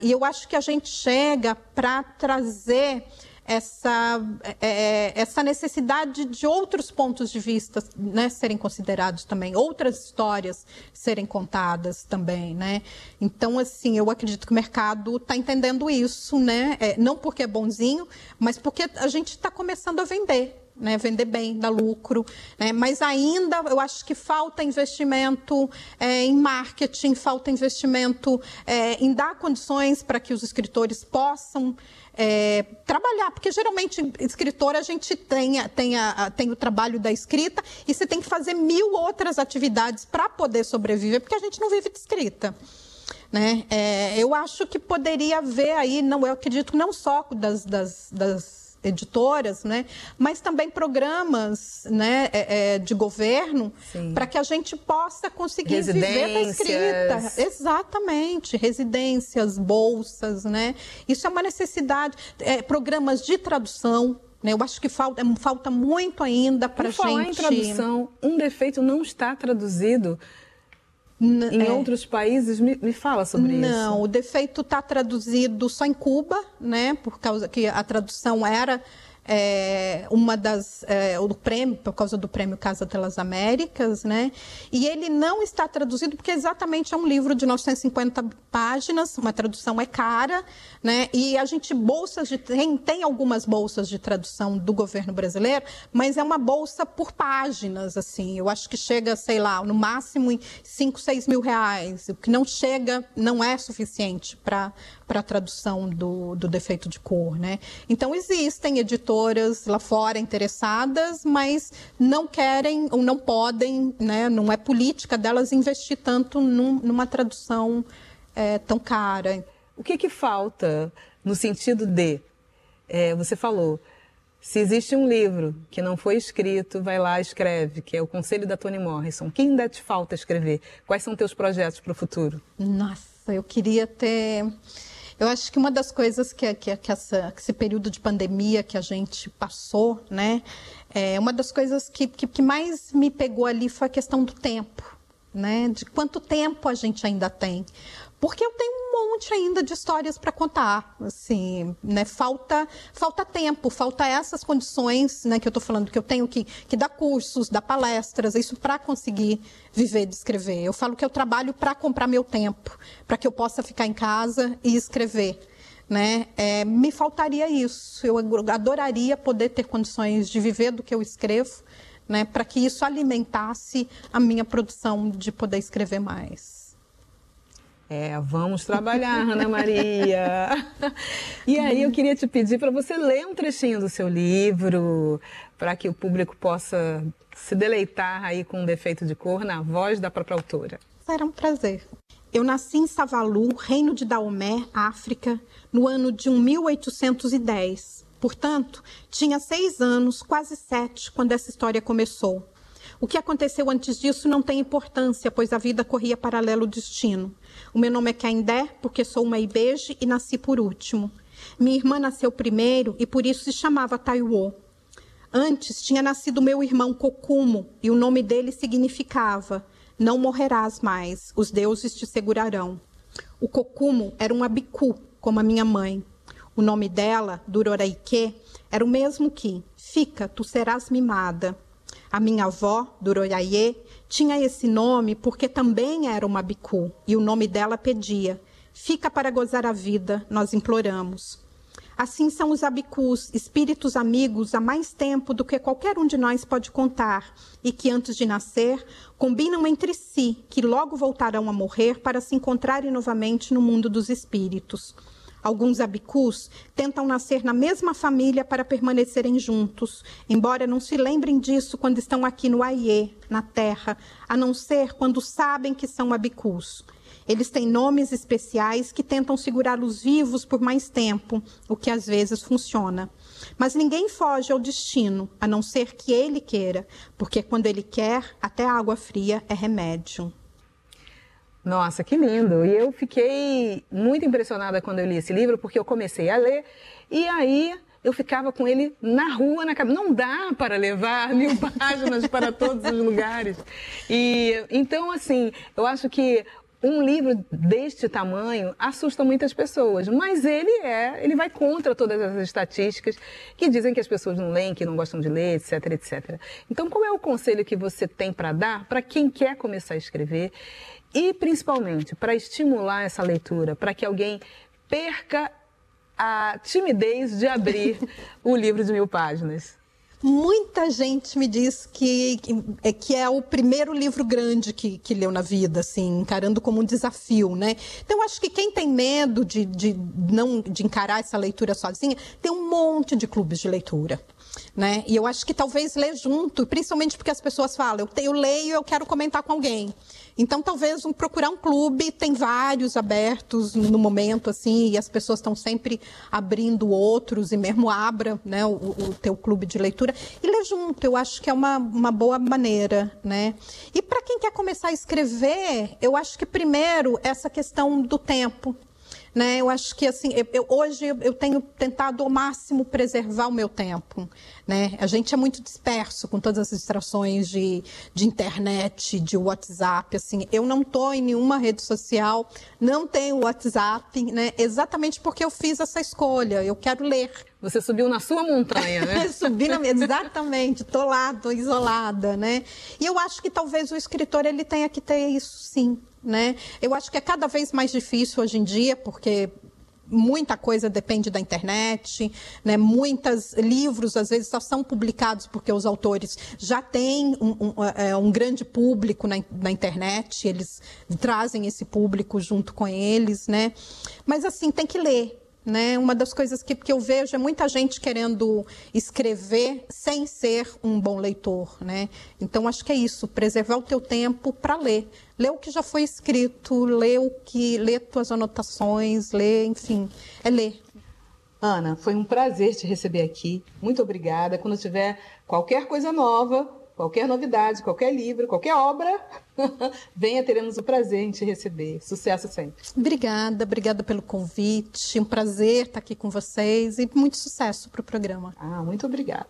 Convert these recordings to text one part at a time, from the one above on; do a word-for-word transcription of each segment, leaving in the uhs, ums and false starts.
E eu acho que a gente chega para trazer essa, é, essa necessidade de outros pontos de vista, né, serem considerados também, outras histórias serem contadas também, né? Então, assim, eu acredito que o mercado está entendendo isso, né? É, não porque é bonzinho, mas porque a gente está começando a vender. Né, vender bem, dar lucro, né, mas ainda eu acho que falta investimento é, em marketing, falta investimento é, em dar condições para que os escritores possam é, trabalhar, porque geralmente escritor a gente tem, tem, a, tem o trabalho da escrita e você tem que fazer mil outras atividades para poder sobreviver, porque a gente não vive de escrita. Né? É, eu acho que poderia haver aí, não, eu acredito não só das, das, das editoras, né, mas também programas, né, é, é, de governo, para que a gente possa conseguir viver da escrita. Exatamente, residências, bolsas, né? Isso é uma necessidade. É, programas de tradução, né? Eu acho que falta, falta muito ainda para a gente. Falar em tradução, um defeito não está traduzido. Em é. outros países, me, me fala sobre Não, isso. Não, o defeito está traduzido só em Cuba, né? Por causa que a tradução era é, uma das é, o prêmio, por causa do prêmio Casa das Américas, né? E ele não está traduzido porque exatamente é um livro de novecentas e cinquenta páginas, uma tradução é cara, né? E a gente bolsas de tem, tem algumas bolsas de tradução do governo brasileiro, mas é uma bolsa por páginas, assim. Eu acho que chega, sei lá, no máximo em cinco, seis mil reais, o que não chega, não é suficiente para para a tradução do, do defeito de cor, né? Então existem editoras lá fora interessadas, mas não querem ou não podem, né? Não é política delas investir tanto num, numa tradução é, tão cara. O que que falta no sentido de, é, você falou, se existe um livro que não foi escrito, vai lá e escreve, que é o Conselho da Toni Morrison. O que ainda te falta escrever? Quais são teus projetos para o futuro? Nossa, eu queria ter... Eu acho que uma das coisas que, que, que, essa, que esse período de pandemia que a gente passou, né, é, uma das coisas que, que, que mais me pegou ali foi a questão do tempo, né, de quanto tempo a gente ainda tem. Porque eu tenho um monte ainda de histórias para contar, assim, né? Falta, falta tempo, falta essas condições, né, que eu estou falando, que eu tenho que, que dar cursos, dar palestras, isso para conseguir viver de escrever. Eu falo que eu trabalho para comprar meu tempo, para que eu possa ficar em casa e escrever. Né? É, me faltaria isso, eu adoraria poder ter condições de viver do que eu escrevo, né, para que isso alimentasse a minha produção de poder escrever mais. É, vamos trabalhar, Ana Maria. E aí eu queria te pedir para você ler um trechinho do seu livro, para que o público possa se deleitar aí com um defeito de cor na voz da própria autora. Será um prazer. Eu nasci em Savalu, reino de Daomé, África, no ano de mil oitocentos e dez. Portanto, tinha seis anos, quase sete, quando essa história começou. O que aconteceu antes disso não tem importância, pois a vida corria paralelo ao destino. O meu nome é Kendé, porque sou uma Ibeje e nasci por último. Minha irmã nasceu primeiro e por isso se chamava Taiwo. Antes tinha nascido meu irmão Kokumo e o nome dele significava: não morrerás mais, os deuses te segurarão. O Kokumo era um abiku, como a minha mãe. O nome dela, Duroraike, era o mesmo que: fica, tu serás mimada. A minha avó, Duroraie, tinha esse nome porque também era uma bicu, e o nome dela pedia: fica para gozar a vida, nós imploramos. Assim são os abicus, espíritos amigos há mais tempo do que qualquer um de nós pode contar, e que antes de nascer, combinam entre si que logo voltarão a morrer para se encontrarem novamente no mundo dos espíritos. Alguns abicus tentam nascer na mesma família para permanecerem juntos, embora não se lembrem disso quando estão aqui no Aie, na Terra, a não ser quando sabem que são abicus. Eles têm nomes especiais que tentam segurá-los vivos por mais tempo, o que às vezes funciona. Mas ninguém foge ao destino, a não ser que ele queira, porque quando ele quer, até a água fria é remédio. Nossa, que lindo! E eu fiquei muito impressionada quando eu li esse livro, porque eu comecei a ler e aí eu ficava com ele na rua, na cabeça. Não dá para levar mil páginas para todos os lugares. E então, assim, eu acho que um livro deste tamanho assusta muitas pessoas, mas ele é, ele vai contra todas as estatísticas que dizem que as pessoas não leem, que não gostam de ler, etc, etcétera. Então, qual é o conselho que você tem para dar para quem quer começar a escrever e, principalmente, para estimular essa leitura, para que alguém perca a timidez de abrir o livro de mil páginas? Muita gente me diz que, que, que é o primeiro livro grande que, que leu na vida, assim, encarando como um desafio, né? Então, eu acho que quem tem medo de, de, não, de encarar essa leitura sozinha, tem um monte de clubes de leitura, né? E eu acho que talvez ler junto, principalmente porque as pessoas falam, eu, eu leio, eu quero comentar com alguém. Então, talvez um, procurar um clube, tem vários abertos no momento, assim, e as pessoas estão sempre abrindo outros, e mesmo abra, né, o, o teu clube de leitura, e ler junto, eu acho que é uma, uma boa maneira, né? E para quem quer começar a escrever, eu acho que primeiro essa questão do tempo. Né? Eu acho que assim, eu, eu, hoje eu tenho tentado ao máximo preservar o meu tempo. Né? A gente é muito disperso com todas as distrações de, de internet, de WhatsApp. Assim, eu não estou em nenhuma rede social, não tenho WhatsApp, né? Exatamente porque eu fiz essa escolha. Eu quero ler. Você subiu na sua montanha, né? Subi na exatamente, estou lá, estou isolada, né? E eu acho que talvez o escritor ele tenha que ter isso, sim. Né? Eu acho que é cada vez mais difícil hoje em dia, porque muita coisa depende da internet, né? Muitos livros, às vezes, só são publicados porque os autores já têm um, um, é, um grande público na, na internet, eles trazem esse público junto com eles, né? Mas, assim, tem que ler. Né? Uma das coisas que, que eu vejo é muita gente querendo escrever sem ser um bom leitor, né? Então, acho que é isso, preservar o teu tempo para ler. Ler o que já foi escrito, ler o que, ler tuas anotações, ler, enfim, é ler. Ana, foi um prazer te receber aqui. Muito obrigada. Quando tiver qualquer coisa nova, qualquer novidade, qualquer livro, qualquer obra, venha, teremos o prazer em te receber. Sucesso sempre. Obrigada, obrigada pelo convite. Um prazer estar aqui com vocês e muito sucesso para o programa. Ah, muito obrigada.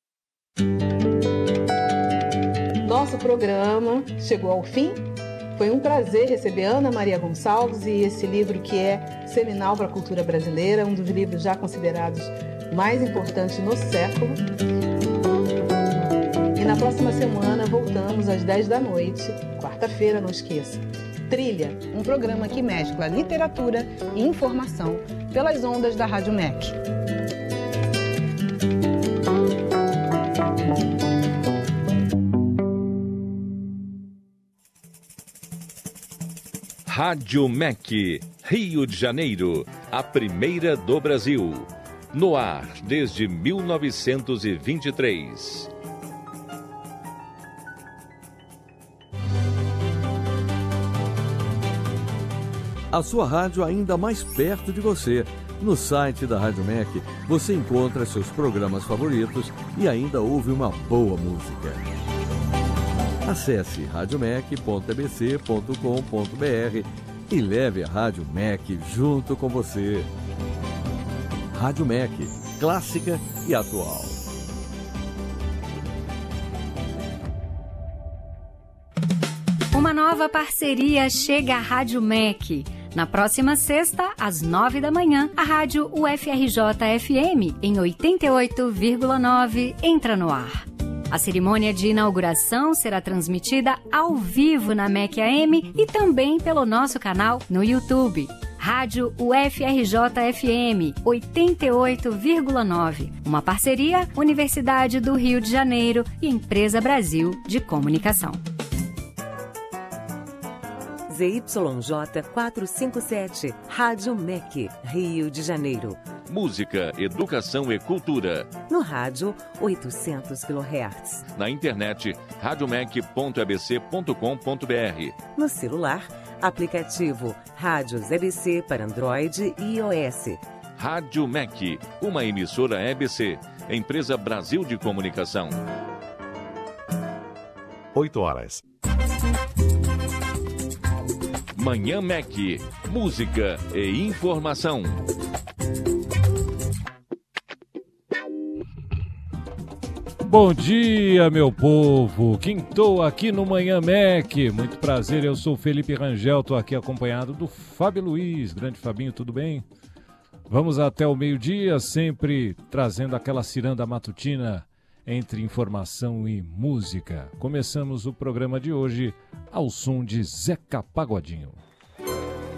Nosso programa chegou ao fim. Foi um prazer receber Ana Maria Gonçalves e esse livro que é seminal para a cultura brasileira, um dos livros já considerados mais importantes no século. E na próxima semana voltamos às dez da noite, quarta-feira, não esqueça. Trilha, um programa que mescla literatura e informação pelas ondas da Rádio M E C. Rádio M E C, Rio de Janeiro, a primeira do Brasil. No ar desde mil novecentos e vinte e três. A sua rádio ainda mais perto de você. No site da Rádio M E C, você encontra seus programas favoritos e ainda ouve uma boa música. Acesse rádio mec ponto e b c ponto com ponto b r e leve a Rádio M E C junto com você. Rádio M E C, clássica e atual. Uma nova parceria chega à Rádio M E C. Na próxima sexta, às nove da manhã, a Rádio U F R J F M, em oitenta e oito vírgula nove, entra no ar. A cerimônia de inauguração será transmitida ao vivo na M E C A M e também pelo nosso canal no YouTube. Rádio U F R J F M, oitenta e oito vírgula nove. Uma parceria Universidade do Rio de Janeiro e Empresa Brasil de Comunicação. Z Y J quatrocentos e cinquenta e sete, Rádio M E C, Rio de Janeiro. Música, educação e cultura. No rádio, oitocentos quilohertz. Na internet, rádio mec ponto e b c ponto com ponto b r. No celular, aplicativo Rádios E B C para Android e iOS. Rádio M E C, uma emissora E B C, Empresa Brasil de Comunicação. oito horas. Manhã M E C, música e informação. Bom dia, meu povo. Quintou aqui no Manhã Mac. Muito prazer, eu sou o Felipe Rangel, estou aqui acompanhado do Fábio Luiz. Grande Fabinho, tudo bem? Vamos até o meio-dia, sempre trazendo aquela ciranda matutina entre informação e música. Começamos o programa de hoje ao som de Zeca Pagodinho.